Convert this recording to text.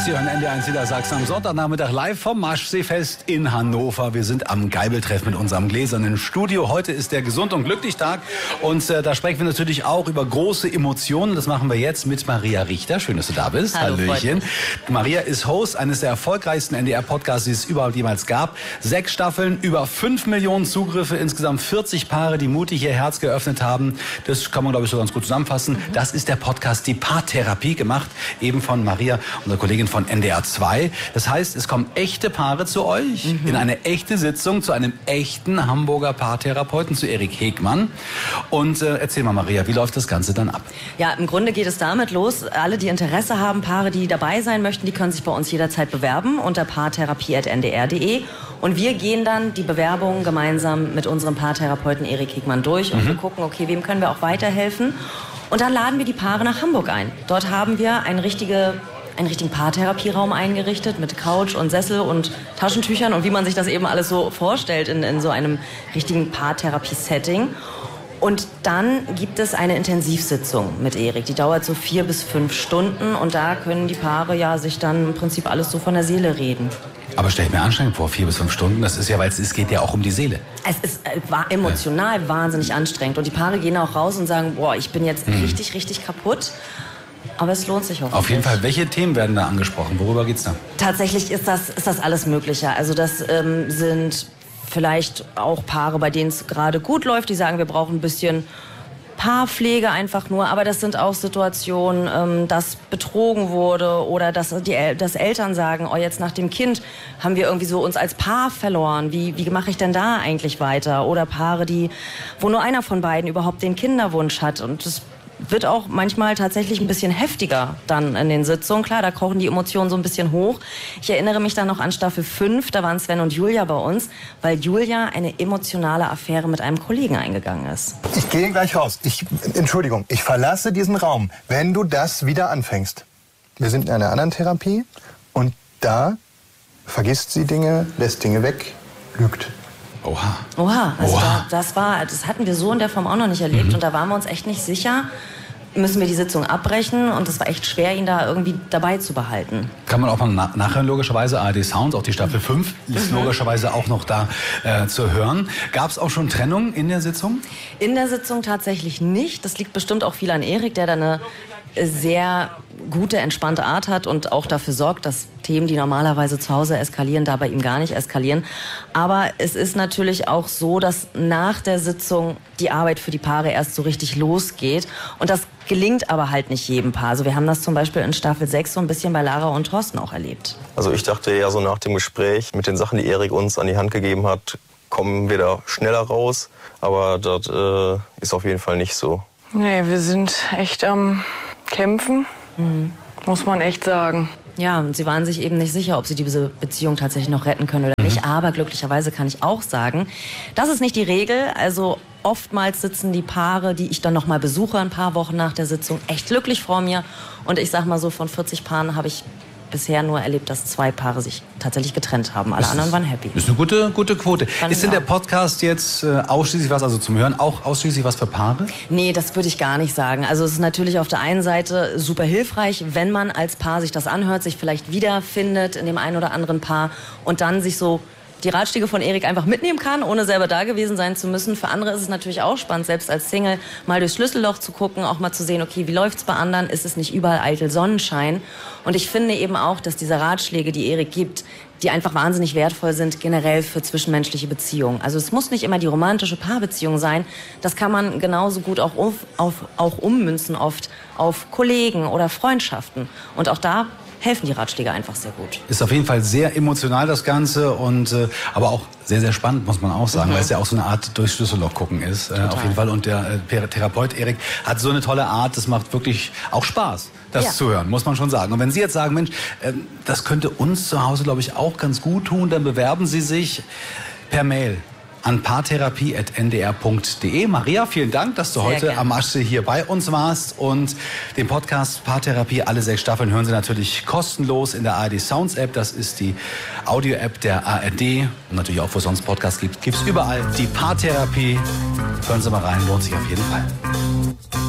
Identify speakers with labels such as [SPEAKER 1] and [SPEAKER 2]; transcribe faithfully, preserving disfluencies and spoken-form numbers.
[SPEAKER 1] Sie hören N D R eins Niedersachsen am Sonntagnachmittag live vom Maschseefest in Hannover. Wir sind am Geibeltreff mit unserem gläsernen Studio. Heute ist der Gesund- und Glücklich-Tag und äh, da sprechen wir natürlich auch über große Emotionen. Das machen wir jetzt mit Maria Richter. Schön, dass du da bist.
[SPEAKER 2] Hallo,
[SPEAKER 1] Hallöchen. Maria ist Host eines der erfolgreichsten N D R-Podcasts, die es überhaupt jemals gab. Sechs Staffeln, über fünf Millionen Zugriffe, insgesamt vierzig Paare, die mutig ihr Herz geöffnet haben. Das kann man, glaube ich, so ganz gut zusammenfassen. Mhm. Das ist der Podcast Die Paartherapie, gemacht eben von Maria, unserer Kollegin von N D R zwei. Das heißt, es kommen echte Paare zu euch mhm. in eine echte Sitzung zu einem echten Hamburger Paartherapeuten, zu Erik Hegmann. Und äh, erzähl mal, Maria, wie läuft das Ganze dann ab?
[SPEAKER 2] Ja, im Grunde geht es damit los. Alle, die Interesse haben, Paare, die dabei sein möchten, die können sich bei uns jederzeit bewerben unter paartherapie at n d r punkt d e. Und wir gehen dann die Bewerbungen gemeinsam mit unserem Paartherapeuten Erik Hegmann durch und mhm. wir gucken, okay, wem können wir auch weiterhelfen? Und dann laden wir die Paare nach Hamburg ein. Dort haben wir eine richtige einen richtigen Paartherapieraum eingerichtet mit Couch und Sessel und Taschentüchern und wie man sich das eben alles so vorstellt in, in so einem richtigen Paartherapie-Setting. Und dann gibt es eine Intensivsitzung mit Erik. Die dauert so vier bis fünf Stunden und da können die Paare ja sich dann im Prinzip alles so von der Seele reden.
[SPEAKER 1] Aber stell ich mir anstrengend vor, vier bis fünf Stunden. Das ist ja, weil es, es geht ja auch um die Seele.
[SPEAKER 2] Es ist äh, war emotional ja. wahnsinnig anstrengend und die Paare gehen auch raus und sagen, boah, ich bin jetzt mhm. richtig, richtig kaputt. Aber es lohnt sich hoffentlich.
[SPEAKER 1] Auf jeden Fall. Welche Themen werden da angesprochen? Worüber geht's da?
[SPEAKER 2] Tatsächlich ist das, ist das alles Mögliche. Also das ähm, sind vielleicht auch Paare, bei denen es gerade gut läuft. Die sagen, wir brauchen ein bisschen Paarpflege einfach nur. Aber das sind auch Situationen, ähm, dass betrogen wurde oder dass, die, dass Eltern sagen, oh, jetzt nach dem Kind haben wir irgendwie so uns als Paar verloren. Wie, wie mache ich denn da eigentlich weiter? Oder Paare, die, wo nur einer von beiden überhaupt den Kinderwunsch hat. Und das wird auch manchmal tatsächlich ein bisschen heftiger dann in den Sitzungen. Klar, da kochen die Emotionen so ein bisschen hoch. Ich erinnere mich dann noch an Staffel fünf, da waren Sven und Julia bei uns, weil Julia eine emotionale Affäre mit einem Kollegen eingegangen ist.
[SPEAKER 3] Ich gehe gleich raus. Ich, Entschuldigung, ich verlasse diesen Raum, wenn du das wieder anfängst. Wir sind in einer anderen Therapie und da vergisst sie Dinge, lässt Dinge weg, lügt.
[SPEAKER 1] Oha.
[SPEAKER 2] Oha, also
[SPEAKER 1] Oha.
[SPEAKER 2] Da, das war, das hatten wir so in der Form auch noch nicht erlebt. Mhm. Und da waren wir uns echt nicht sicher, müssen wir die Sitzung abbrechen. Und es war echt schwer, ihn da irgendwie dabei zu behalten.
[SPEAKER 1] Kann man auch mal na- nachhören, logischerweise. A R D Sounds, auch die Staffel fünf ist mhm. logischerweise auch noch da äh, zu hören. Gab es auch schon Trennung in der Sitzung?
[SPEAKER 2] In der Sitzung tatsächlich nicht. Das liegt bestimmt auch viel an Erik, der da eine sehr gute, entspannte Art hat und auch dafür sorgt, dass Themen, die normalerweise zu Hause eskalieren, da bei ihm gar nicht eskalieren. Aber es ist natürlich auch so, dass nach der Sitzung die Arbeit für die Paare erst so richtig losgeht. Und das gelingt aber halt nicht jedem Paar. Also wir haben das zum Beispiel in Staffel sechs so ein bisschen bei Lara und Thorsten auch erlebt.
[SPEAKER 4] Also ich dachte eher so nach dem Gespräch mit den Sachen, die Erik uns an die Hand gegeben hat, kommen wir da schneller raus. Aber das äh, ist auf jeden Fall nicht so.
[SPEAKER 5] Nee, wir sind echt am Kämpfen, mhm. muss man echt sagen.
[SPEAKER 2] Ja, und sie waren sich eben nicht sicher, ob sie diese Beziehung tatsächlich noch retten können oder mhm. nicht. Aber glücklicherweise kann ich auch sagen, das ist nicht die Regel. Also oftmals sitzen die Paare, die ich dann noch mal besuche, ein paar Wochen nach der Sitzung, echt glücklich vor mir. Und ich sag mal so, von vierzig Paaren habe ich bisher nur erlebt, dass zwei Paare sich tatsächlich getrennt haben. Alle anderen waren happy.
[SPEAKER 1] Das ist eine gute, gute Quote.
[SPEAKER 2] Fand
[SPEAKER 1] ist denn der Podcast jetzt äh, ausschließlich was, also zum Hören, auch ausschließlich was für Paare?
[SPEAKER 2] Nee, das würde ich gar nicht sagen. Also es ist natürlich auf der einen Seite super hilfreich, wenn man als Paar sich das anhört, sich vielleicht wiederfindet in dem einen oder anderen Paar und dann sich so die Ratschläge von Erik einfach mitnehmen kann, ohne selber da gewesen sein zu müssen. Für andere ist es natürlich auch spannend, selbst als Single mal durchs Schlüsselloch zu gucken, auch mal zu sehen, okay, wie läuft's bei anderen? Ist es nicht überall eitel Sonnenschein? Und ich finde eben auch, dass diese Ratschläge, die Erik gibt, die einfach wahnsinnig wertvoll sind, generell für zwischenmenschliche Beziehungen. Also es muss nicht immer die romantische Paarbeziehung sein. Das kann man genauso gut auch, auf, auf, auch ummünzen oft auf Kollegen oder Freundschaften. Und auch da helfen die Ratschläge einfach sehr gut.
[SPEAKER 1] Ist auf jeden Fall sehr emotional das Ganze und äh, aber auch sehr, sehr spannend, muss man auch sagen, mhm. weil es ja auch so eine Art durchs Schlüsselloch gucken ist. Äh, auf jeden Fall. Und der äh, Therapeut Erik hat so eine tolle Art, das macht wirklich auch Spaß, das ja. zu hören, muss man schon sagen. Und wenn Sie jetzt sagen, Mensch, äh, das könnte uns zu Hause, glaube ich, auch ganz gut tun, dann bewerben Sie sich per Mail an paartherapie at n d r punkt d e. Maria, vielen Dank, dass du Sehr heute gern. am Maschsee hier bei uns warst. Und den Podcast Paartherapie, alle sechs Staffeln, hören Sie natürlich kostenlos in der A R D Sounds App. Das ist die Audio-App der A R D. Und natürlich auch, wo es sonst Podcasts gibt, gibt es überall die Paartherapie. Hören Sie mal rein, lohnt sich auf jeden Fall.